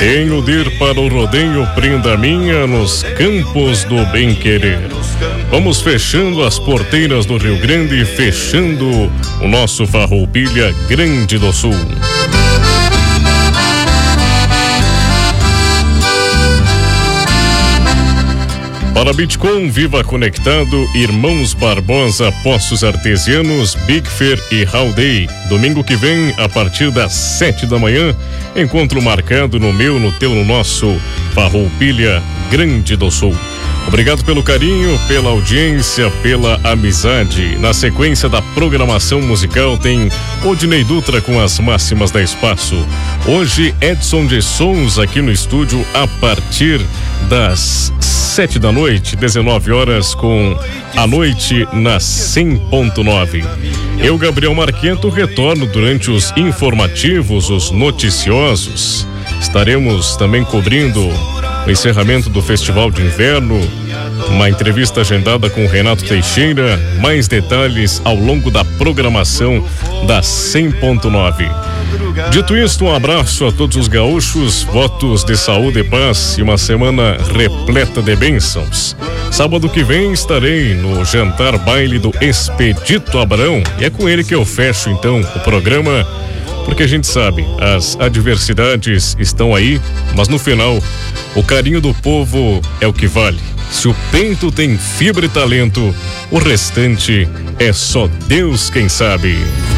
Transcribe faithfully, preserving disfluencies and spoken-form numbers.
Tenho de ir para o rodeio, prenda minha, nos campos do bem-querer. Vamos fechando as porteiras do Rio Grande, fechando o nosso Farroupilha Grande do Sul. Para Bitcom, Viva Conectado, Irmãos Barbosa, Poços Artesianos, Big Fair e Howday. Domingo que vem, a partir das sete da manhã, encontro marcado no meu, no teu, no nosso Farroupilha Grande do Sul. Obrigado pelo carinho, pela audiência, pela amizade. Na sequência da programação musical tem Odinei Dutra com as máximas da Espaço. Hoje, Edson de Sons aqui no estúdio a partir das sete da noite, dezenove horas com A Noite na cem ponto nove. Eu, Gabriel Marquento, retorno durante os informativos, os noticiosos. Estaremos também cobrindo o encerramento do Festival de Inverno, uma entrevista agendada com o Renato Teixeira, mais detalhes ao longo da programação da cem ponto nove. Dito isto, um abraço a todos os gaúchos, votos de saúde e paz e uma semana repleta de bênçãos. Sábado que vem estarei no jantar baile do Expedito Abrão e é com ele que eu fecho então o programa, porque a gente sabe, as adversidades estão aí, mas no final, o carinho do povo é o que vale. Se o peito tem fibra e talento, o restante é só Deus quem sabe.